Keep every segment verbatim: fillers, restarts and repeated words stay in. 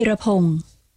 ระพงศ์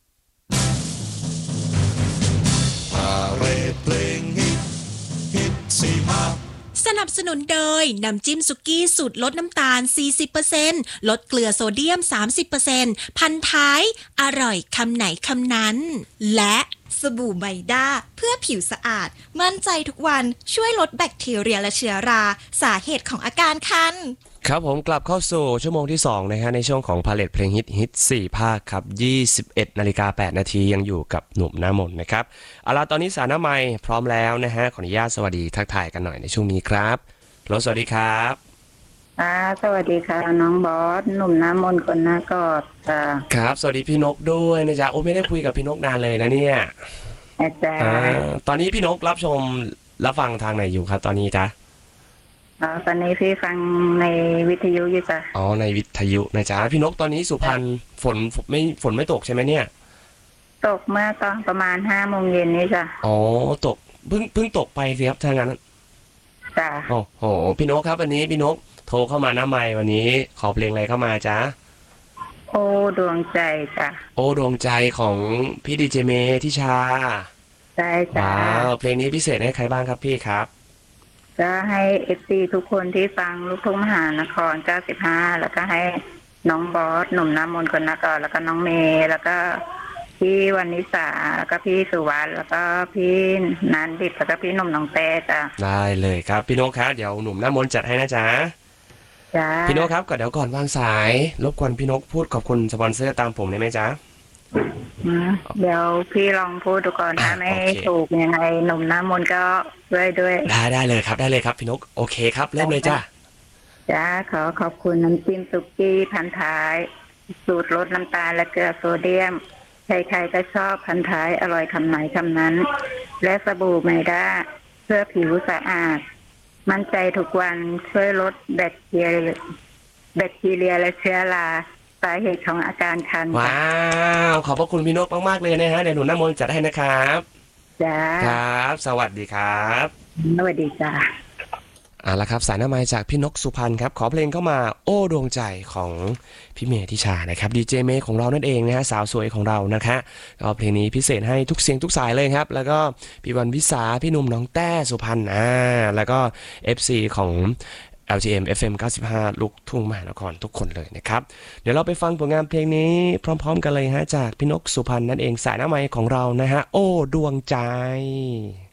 สนับสนุนโดยน้ำจิ้มสุกี้สูตรลดน้ำตาล สี่สิบเปอร์เซ็นต์ ลดเกลือโซเดียม สามสิบเปอร์เซ็นต์ พันท้ายอร่อยคำไหนคำนั้นและสบู่ไมด้าเพื่อผิวสะอาดมั่นใจทุกวันช่วยลดแบคทีเรียและเชื้อราสาเหตุของอาการคันครับผมกลับเข้าสู่ชั่วโมงที่สองนะฮะในช่วงของพาเลทเพลงฮิตฮิตสี่ภาคครับยี่สิบเอ็ดนาฬิกาแปดนาทียังอยู่กับหนุ่มหน้ามนนะครับเอาล่ะตอนนี้สารน้ำไมพร้อมแล้วนะฮะขออนุญาตสวัสดีทักทายกันหน่อยในช่วงนี้ครับโหลสวัสดีครับอ่าสวัสดีค่ะน้องบอสหนุ่มน้ำมนต์คนน่ากอดค่ะครับสวัสดีพี่นกด้วยนะจ๊ะโอ้ไม่ได้คุยกับพี่นกนานเลยนะเนี่ยอาจารย์ตอนนี้พี่นกรับชมรับฟังทางไหนอยู่ครับตอนนี้จ๊ะอ๋อตอนนี้พี่ฟังในวิทยุอยู่จ้ะอ๋อในวิทยุนะจ๊ะพี่นกตอนนี้สุพรรณฝนไม่ฝนไม่ตกใช่ไหมเนี่ยตกเมื่อตอนประมาณห้าโมงเย็นนี้จ้ะอ๋อตกเพิ่งเพิ่งตกไปสิครับถ้างั้นจ้ะโอ้โหพี่นกครับวันนี้พี่นกโทรเข้ามาหน้าไมค์วันนี้ขอเพลงอะไรเข้ามาจ๊ะโอ้ดวงใจจ้ะโอ้ดวงใจของพี่ดีเจเมทิชาใช่จ้ะว้าวเพลงนี้พิเศษให้ใครบ้างครับพี่ครับจะให้เอฟซีทุกคนที่ฟังลูกทุ่งมหานครเก้าสิบห้าแล้วก็ให้น้องบอสหนุ่มน้ำมนต์คนน่ากอดแล้วก็น้องเมย์แล้วก็พี่วรรณิสาแล้วก็พี่สุวรรณแล้วก็พี่นันดิตแล้วก็พี่หนุ่มน้องเต้จ้ะได้เลยครับพี่นกครับเดี๋ยวหนุ่มน้ำมนต์จัดให้นะจ๊ะจ้ะพี่นกครับก่อนเดี๋ยวก่อนวางสายรบกวนพี่นกพูดขอบคุณสปอนเซอร์ตามผมได้ไหมจ๊ะเดี๋ยวพี่ลองพูดดูก่อนถ้าไม่ถูกยังไงหนุ่มน้ำมนต์ก็ด้วยด้วยได้ได้เลยครับได้เลยครับพี่นกโอเคครับเริ่มเลยจ้ะจ้าขอขอบคุณน้ำจิ้มสุกี้พันท้ายสูตรลดน้ำตาลและเกลือโซเดียมใครๆก็ชอบพันท้ายอร่อยคำไหนคำนั้นและสบู่ไมด้าเพื่อผิวสะอาดมั่นใจทุกวันช่วยลดแบคทีเรียแบคทีเรียและเชื้อราสาเหตุของอาการคันว้าวขอบพระคุณพี่นกมากๆเลยนะฮะเดี๋ยวหนูน้ำมนต์จัดให้นะครับจ้าครับสวัสดีครับสวัสดีจ้าเอาละครับสายน้ำไม้จากพี่นกสุพรรณครับขอเพลงเข้ามาโอ้ดวงใจของพี่เมย์ทิชานะครับดีเจเมย์ของเรานั่นเองนะฮะสาวสวยของเรานะคะก็เพลงนี้พิเศษให้ทุกเสียงทุกสายเลยครับแล้วก็พี่วันวิสาพี่หนุ่มน้องแต้สุพรรณอ่าแล้วก็ เอฟ ซี ของ แอล จี เอ็ม เอฟ เอ็ม เก้าสิบห้า ลูกทุ่งมหานครทุกคนเลยนะครับเดี๋ยวเราไปฟังผลงานเพลงนี้พร้อมๆกันเลยฮะจากพี่นกสุพรรณนั่นเองสายน้ำไม้ของเรานะฮะโอ้ดวงใจ